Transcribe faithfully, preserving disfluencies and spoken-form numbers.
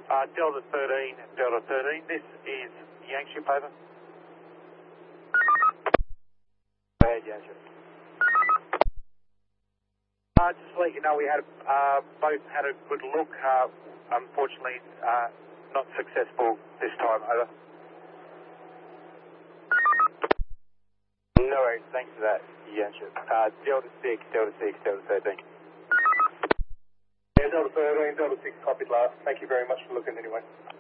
Uh, Delta thirteen, Delta thirteen, this is Yankship, over. Go ahead, Yankship. Uh, just to let you know, we had uh, both had a good look. Uh, unfortunately, uh, not successful this time, over. No worries, thanks for that, Yankship. Uh, Delta six, Delta six, Delta thirteen. Yeah, Delta thirteen, Delta six copied last. Thank you very much for looking anyway.